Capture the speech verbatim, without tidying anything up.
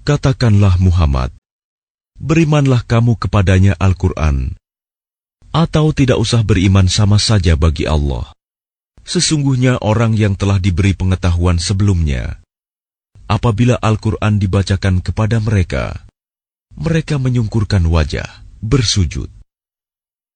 Katakanlah Muhammad, berimanlah kamu kepadanya Al-Quran, atau tidak usah beriman sama saja bagi Allah. Sesungguhnya orang yang telah diberi pengetahuan sebelumnya, apabila Al-Quran dibacakan kepada mereka, mereka menyungkurkan wajah, bersujud.